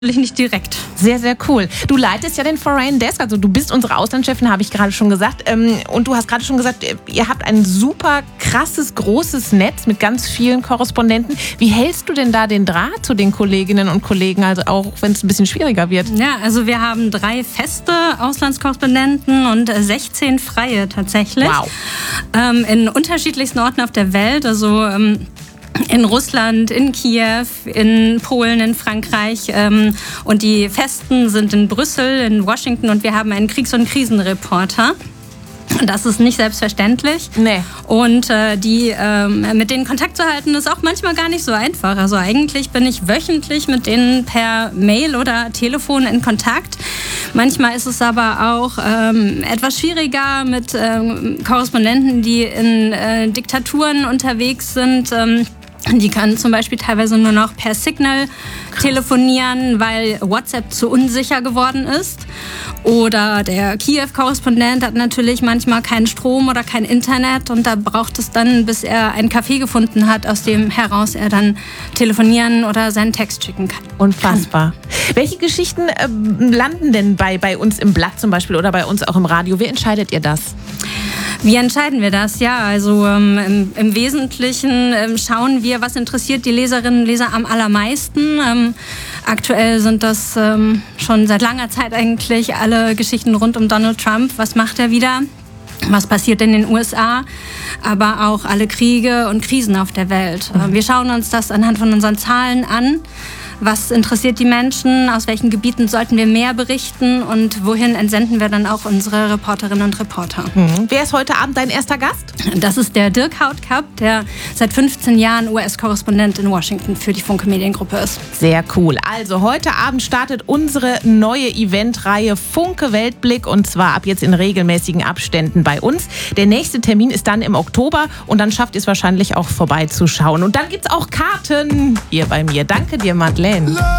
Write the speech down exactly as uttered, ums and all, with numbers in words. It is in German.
Nicht direkt. Sehr, sehr cool. Du leitest ja den Foreign Desk, also du bist unsere Auslandschefin, habe ich gerade schon gesagt. Und du hast gerade schon gesagt, ihr habt ein super krasses, großes Netz mit ganz vielen Korrespondenten. Wie hältst du denn da den Draht zu den Kolleginnen und Kollegen, also auch wenn es ein bisschen schwieriger wird? Ja, also wir haben drei feste Auslandskorrespondenten und sechzehn freie tatsächlich. Wow. Ähm, in unterschiedlichsten Orten auf der Welt, also ähm, in Russland, in Kiew, in Polen, in Frankreich ähm, und die Festen sind in Brüssel, in Washington und wir haben einen Kriegs- und Krisenreporter. Das ist nicht selbstverständlich. Nee. Und äh, die, ähm, mit denen Kontakt zu halten, ist auch manchmal gar nicht so einfach. Also eigentlich bin ich wöchentlich mit denen per Mail oder Telefon in Kontakt. Manchmal ist es aber auch ähm, etwas schwieriger mit ähm, Korrespondenten, die in äh, Diktaturen unterwegs sind. Ähm, Die können zum Beispiel teilweise nur noch per Signal telefonieren, weil WhatsApp zu unsicher geworden ist. Oder der Kiew-Korrespondent hat natürlich manchmal keinen Strom oder kein Internet und da braucht es dann, bis er ein Café gefunden hat, aus dem heraus er dann telefonieren oder seinen Text schicken kann. Unfassbar. Welche Geschichten äh, landen denn bei, bei uns im Blatt zum Beispiel oder bei uns auch im Radio? Wie entscheidet ihr das? Wie entscheiden wir das? Ja, also ähm, im, im Wesentlichen ähm, schauen wir, was interessiert die Leserinnen und Leser am allermeisten. Ähm, aktuell sind das ähm, schon seit langer Zeit eigentlich alle Geschichten rund um Donald Trump. Was macht er wieder? Was passiert in den U S A? Aber auch alle Kriege und Krisen auf der Welt. Mhm. Wir schauen uns das anhand von unseren Zahlen an. Was interessiert die Menschen? Aus welchen Gebieten sollten wir mehr berichten? Und wohin entsenden wir dann auch unsere Reporterinnen und Reporter? Hm. Wer ist heute Abend dein erster Gast? Das ist der Dirk Hautkapp, der seit fünfzehn Jahren U S-Korrespondent in Washington für die Funke Mediengruppe ist. Sehr cool. Also heute Abend startet unsere neue Eventreihe Funke Weltblick und zwar ab jetzt in regelmäßigen Abständen bei uns. Der nächste Termin ist dann im Oktober und dann schafft ihr es wahrscheinlich auch vorbeizuschauen. Und dann gibt es auch Karten hier bei mir. Danke dir, Madeleine.